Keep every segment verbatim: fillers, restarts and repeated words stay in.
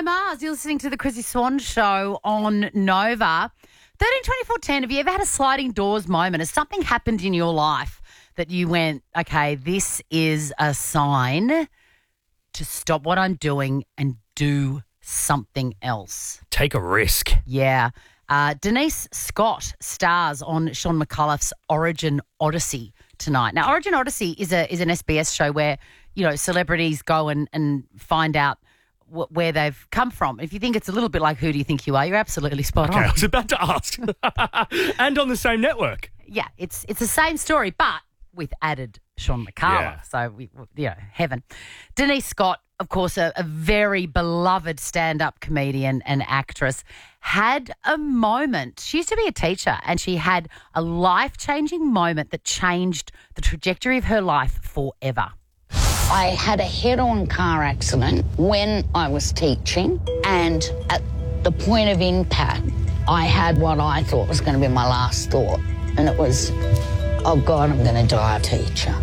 Joe Mars. You're listening to the Chrissy Swan Show on Nova. thirteen twenty-four ten, have you ever had a sliding doors moment? Has something happened in your life that you went, okay, this is a sign to stop what I'm doing and do something else? Take a risk. Yeah. Uh, Denise Scott stars on Sean McAuliffe's Origin Odyssey tonight. Now, Origin Odyssey is a is an S B S show where, you know, celebrities go and, and find out wh- where they've come from. If you think it's a little bit like Who Do You Think You Are, you're absolutely spot Okay, on. I was about to ask. And on the same network. Yeah, it's it's the same story, but with added Sean McAuliffe. Yeah. So, we, you know, heaven. Denise Scott, of course, a, a very beloved stand-up comedian and actress, had a moment. She used to be a teacher, and she had a life-changing moment that changed the trajectory of her life forever. I had a head-on car accident when I was teaching, and at the point of impact, I had what I thought was going to be my last thought, and it was, oh, God, I'm going to die a teacher.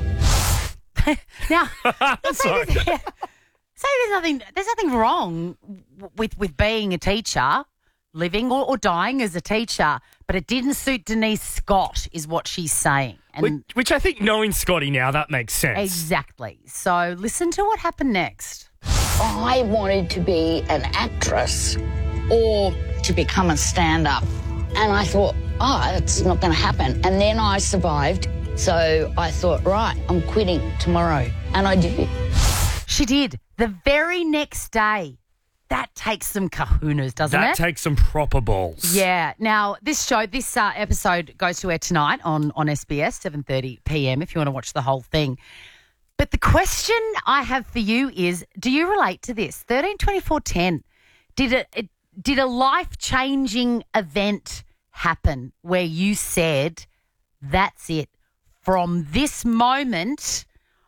Now, Sorry. say there's nothing there's nothing wrong with with being a teacher, living or, or dying as a teacher, but it didn't suit Denise Scott, is what she's saying. And Which, which I think, knowing Scotty now, that makes sense. exactly. So listen to what happened next. I wanted to be an actress or to become a stand-up, and I thought, oh, it's not going to happen. And then I survived, so I thought, right, I'm quitting tomorrow, and I did. She did. The very next day. That takes some kahunas, doesn't That it? takes some proper balls. Yeah. Now, this show, this uh, episode goes to air tonight on, on S B S, seven thirty p.m, if you want to watch the whole thing. But the question I have for you is, do you relate to this? thirteen twenty-four ten, did it, it did a life-changing event happen where you said, that's it. From this moment,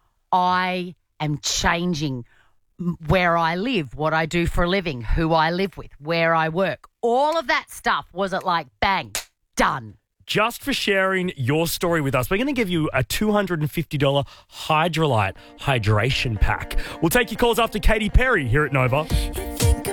I am changing where I live, what I do for a living, who I live with, where I work. All of that stuff, was it like, bang, done? Just for sharing your story with us, we're going to give you a two hundred fifty dollars Hydrolite hydration pack. We'll take your calls after Katy Perry here at Nova.